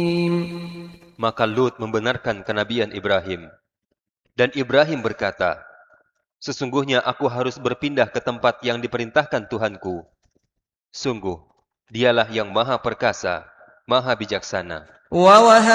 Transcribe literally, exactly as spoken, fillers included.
Maka Lut membenarkan kenabian Ibrahim. Dan Ibrahim berkata, sesungguhnya aku harus berpindah ke tempat yang diperintahkan Tuhanku. Sungguh, dialah yang maha perkasa, maha bijaksana.